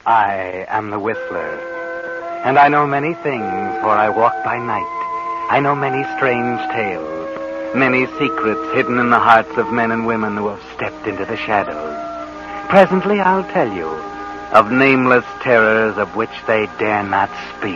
I am the Whistler, and I know many things, for I walk by night. I know many strange tales, many secrets hidden in the hearts of men and women who have stepped into the shadows. Presently I'll tell you of nameless terrors of which they dare not speak.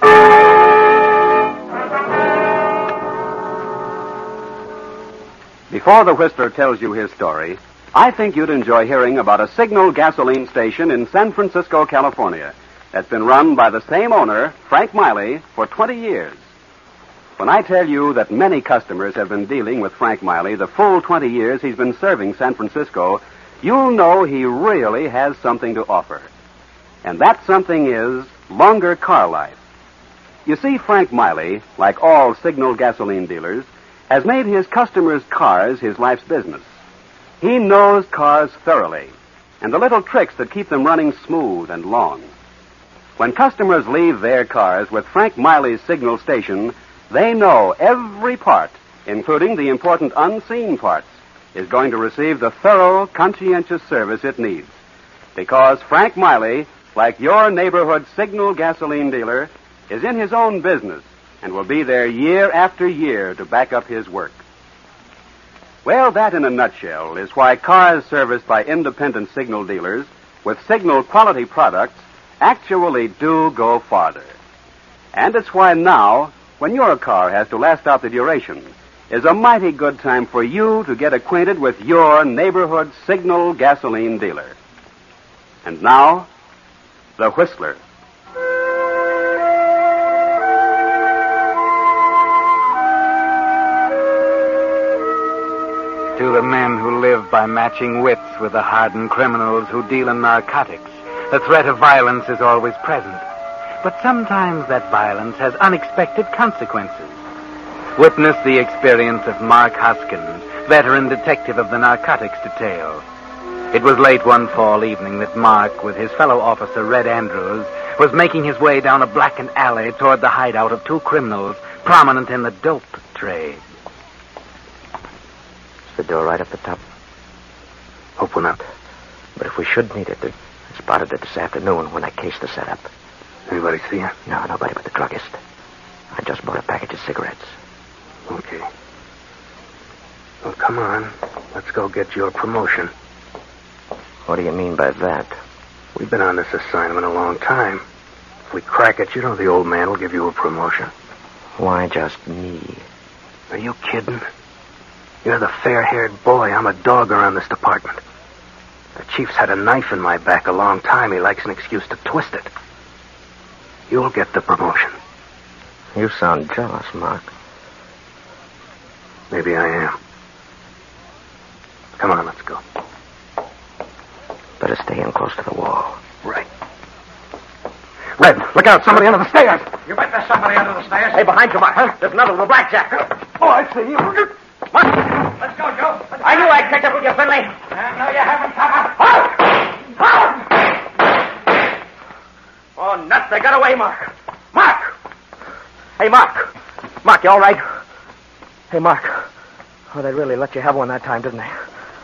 Before the Whistler tells you his story, I think you'd enjoy hearing about a Signal gasoline station in San Francisco, California, that's been run by the same owner, Frank Miley, for 20 years. When I tell you that many customers have been dealing with Frank Miley the full 20 years he's been serving San Francisco, you'll know he really has something to offer. And that something is longer car life. You see, Frank Miley, like all Signal gasoline dealers, has made his customers' cars his life's business. He knows cars thoroughly, and the little tricks that keep them running smooth and long. When customers leave their cars with Frank Miley's Signal station, they know every part, including the important unseen parts, is going to receive the thorough, conscientious service it needs. Because Frank Miley, like your neighborhood Signal gasoline dealer, is in his own business and will be there year after year to back up his work. Well, that in a nutshell is why cars serviced by independent Signal dealers with Signal quality products actually do go farther. And it's why now, when your car has to last out the duration, is a mighty good time for you to get acquainted with your neighborhood Signal gasoline dealer. And now, the Whistler. To the men who live by matching wits with the hardened criminals who deal in narcotics, the threat of violence is always present. But sometimes that violence has unexpected consequences. Witness the experience of Mark Hoskins, veteran detective of the narcotics detail. It was late one fall evening that Mark, with his fellow officer Red Andrews, was making his way down a blackened alley toward the hideout of two criminals prominent in the dope trade. The door right up the top. Open up. But if we should need it, I spotted it this afternoon when I cased the setup. Anybody see you? No, nobody but the druggist. I just bought a package of cigarettes. Okay. Well, come on. Let's go get your promotion. What do you mean by that? We've been on this assignment a long time. If we crack it, you know the old man will give you a promotion. Why just me? Are you kidding? You're the fair-haired boy. I'm a dog around this department. The chief's had a knife in my back a long time. He likes an excuse to twist it. You'll get the promotion. You sound jealous, Mark. Maybe I am. Come on, let's go. Better stay in close to the wall. Right. Red, look out. Somebody under the stairs. You bet there's somebody under the stairs. Hey, behind you, Mark. Huh? There's another little blackjack. Oh, I see you. Mark, let's go, Joe. I knew I'd catch up with you, Finley. No, you haven't, Papa. Oh, nuts. They got away, Mark. Mark! Hey, Mark. Mark, you all right? Hey, Mark. Oh, they really let you have one that time, didn't they?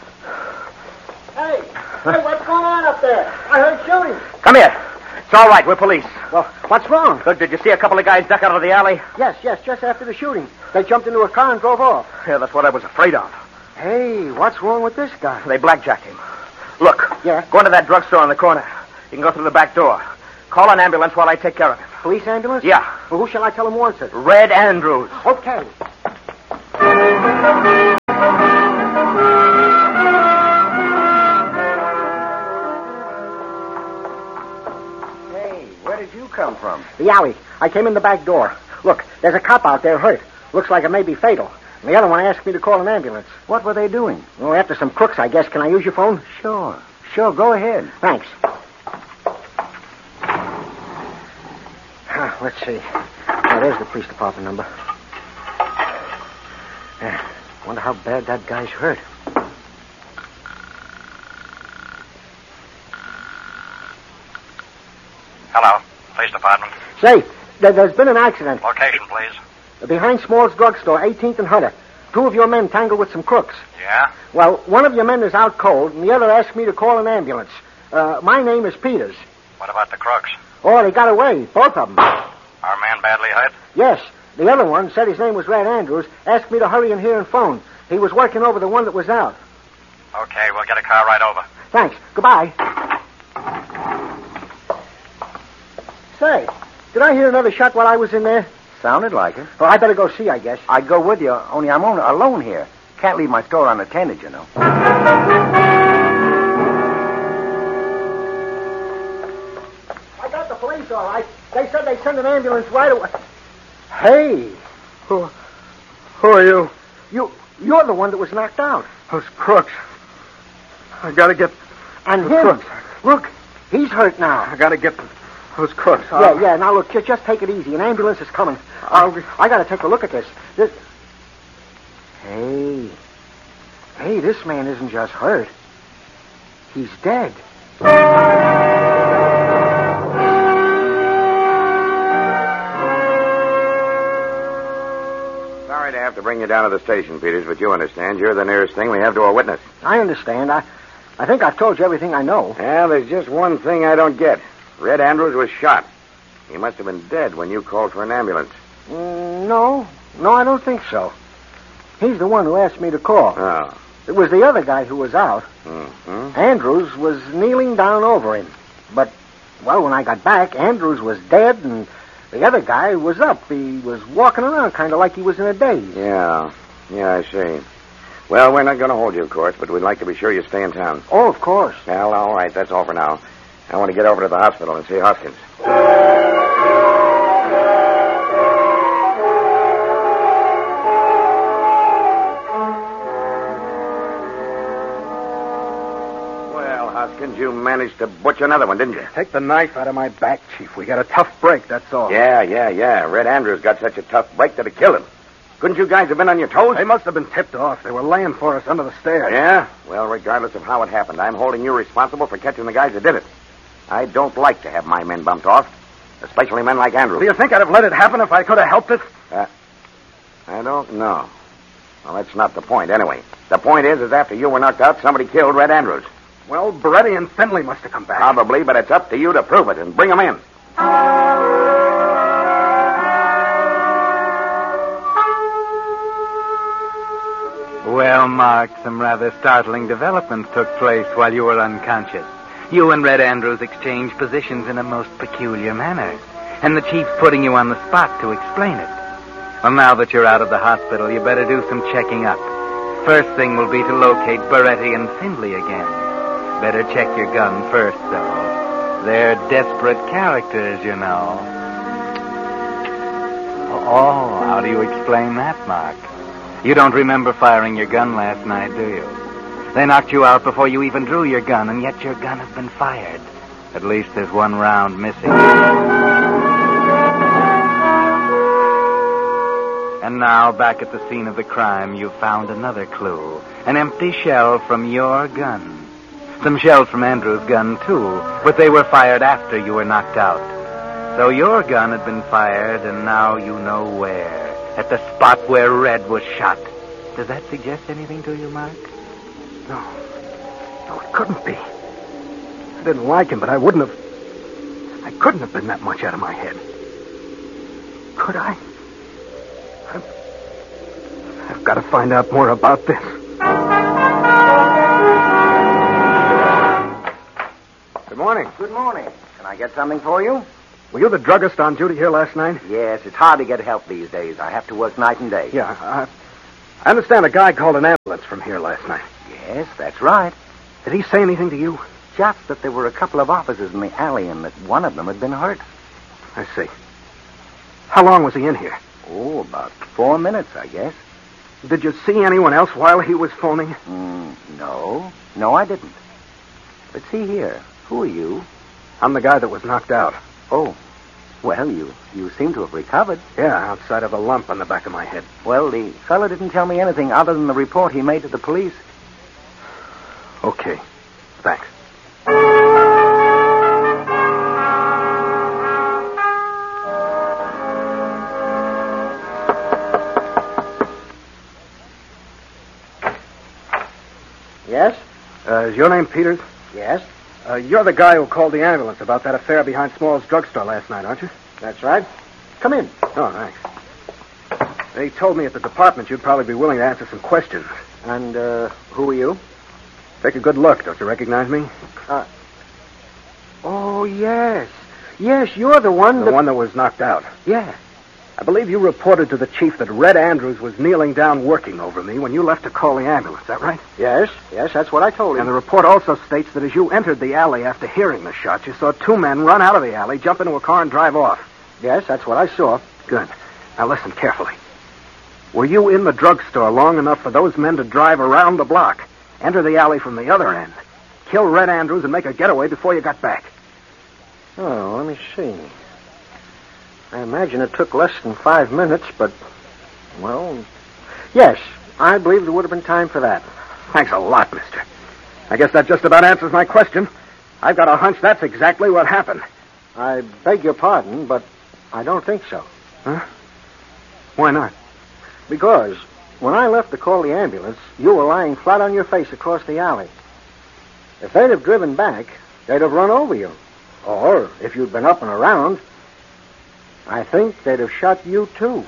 Hey, what's going on up there? I heard shooting. Come here. It's all right. We're police. Well, what's wrong? Look, did you see a couple of guys duck out of the alley? Yes, just after the shooting. They jumped into a car and drove off. Yeah, that's what I was afraid of. Hey, what's wrong with this guy? They blackjacked him. Look. Yeah? Go into that drugstore on the corner. You can go through the back door. Call an ambulance while I take care of him. Police ambulance? Yeah. Well, who shall I tell him wants it? Red Andrews. Okay. Hey, where did you come from? The alley. I came in the back door. Look, there's a cop out there hurt. Looks like it may be fatal. And the other one asked me to call an ambulance. What were they doing? Well, after some crooks, I guess. Can I use your phone? Sure, go ahead. Thanks. Let's see. Oh, there's the police department number. Wonder how bad that guy's hurt. Hello, police department. Say, there's been an accident. Location, please. Behind Small's drugstore, 18th and Hunter. Two of your men tangled with some crooks. Yeah? Well, one of your men is out cold, and the other asked me to call an ambulance. My name is Peters. What about the crooks? Oh, they got away, both of them. Our man badly hurt? Yes, the other one said his name was Red Andrews, asked me to hurry in here and phone. He was working over the one that was out. Okay, we'll get a car right over. Thanks. Goodbye. Say, did I hear another shot while I was in there? Sounded like it. Well, I better go see, I guess. I'd go with you, only I'm alone here. Can't leave my store unattended, you know. I got the police all right. They said they'd send an ambulance right away. Hey. Who are you? You're the one that was knocked out. Those crooks. I gotta get And the him. crooks. Look, he's hurt now. I gotta get those crooks. Yeah. Now, look, just take it easy. An ambulance is coming. I got to take a look at this. Hey, this man isn't just hurt. He's dead. Sorry to have to bring you down to the station, Peters, but you understand. You're the nearest thing we have to a witness. I understand. I think I've told you everything I know. Yeah, there's just one thing I don't get. Red Andrews was shot. He must have been dead when you called for an ambulance. No, I don't think so. He's the one who asked me to call. Oh. It was the other guy who was out. Mm-hmm. Andrews was kneeling down over him. But, well, when I got back, Andrews was dead and the other guy was up. He was walking around kind of like he was in a daze. Yeah, I see. Well, we're not going to hold you, of course, but we'd like to be sure you stay in town. Oh, of course. Well, all right, that's all for now. I want to get over to the hospital and see Hoskins. Well, Hoskins, you managed to butcher another one, didn't you? Take the knife out of my back, Chief. We got a tough break, that's all. Yeah. Red Andrews got such a tough break that it killed him. Couldn't you guys have been on your toes? They must have been tipped off. They were laying for us under the stairs. Yeah? Well, regardless of how it happened, I'm holding you responsible for catching the guys that did it. I don't like to have my men bumped off, especially men like Andrews. Do you think I'd have let it happen if I could have helped it? I don't know. Well, that's not the point, anyway. The point is after you were knocked out, somebody killed Red Andrews. Well, Beretti and Finley must have come back. Probably, but it's up to you to prove it and bring them in. Well, Mark, some rather startling developments took place while you were unconscious. You and Red Andrews exchanged positions in a most peculiar manner, and the chief's putting you on the spot to explain it. Well, now that you're out of the hospital, you better do some checking up. First thing will be to locate Beretti and Findley again. Better check your gun first, though. They're desperate characters, you know. Oh, how do you explain that, Mark? You don't remember firing your gun last night, do you? They knocked you out before you even drew your gun, and yet your gun has been fired. At least there's one round missing. And now, back at the scene of the crime, you've found another clue. An empty shell from your gun. Some shells from Andrew's gun, too, but they were fired after you were knocked out. So your gun had been fired, and now you know where. At the spot where Red was shot. Does that suggest anything to you, Mark? No, it couldn't be. I didn't like him, but I couldn't have been that much out of my head. Could I? I've got to find out more about this. Good morning. Good morning. Can I get something for you? Were you the druggist on duty here last night? Yes, it's hard to get help these days. I have to work night and day. Yeah, I understand a guy called an ambulance from here last night. Yes, that's right. Did he say anything to you? Just that there were a couple of officers in the alley and that one of them had been hurt. I see. How long was he in here? Oh, about 4 minutes, I guess. Did you see anyone else while he was phoning? No. No, I didn't. But see here. Who are you? I'm the guy that was knocked out. Oh. Well, you seem to have recovered. Yeah, outside of a lump on the back of my head. Well, the fellow didn't tell me anything other than the report he made to the police. Okay. Thanks. Yes? Is your name Peters? Yes. You're the guy who called the ambulance about that affair behind Small's drugstore last night, aren't you? That's right. Come in. Oh, thanks. They told me at the department you'd probably be willing to answer some questions. And, who are you? Take a good look. Don't you recognize me? Oh, yes. Yes, you're the one The one that was knocked out. Yeah. I believe you reported to the chief that Red Andrews was kneeling down working over me when you left to call the ambulance. Is that right? Yes, that's what I told him. And the report also states that as you entered the alley after hearing the shot, you saw two men run out of the alley, jump into a car, and drive off. Yes, that's what I saw. Good. Now listen carefully. Were you in the drugstore long enough for those men to drive around the block, enter the alley from the other end, kill Red Andrews, and make a getaway before you got back? Oh, let me see. I imagine it took less than 5 minutes, but, well, yes, I believe there would have been time for that. Thanks a lot, mister. I guess that just about answers my question. I've got a hunch that's exactly what happened. I beg your pardon, but I don't think so. Huh? Why not? Because when I left to call the ambulance, you were lying flat on your face across the alley. If they'd have driven back, they'd have run over you. Or, if you'd been up and around, I think they'd have shot you, too.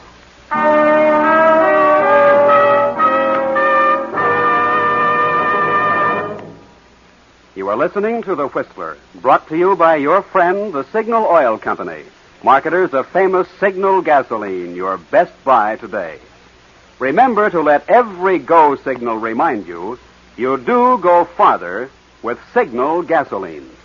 You are listening to The Whistler, brought to you by your friend, the Signal Oil Company, marketers of famous Signal gasoline, your best buy today. Remember to let every go signal remind you, you do go farther with Signal gasoline.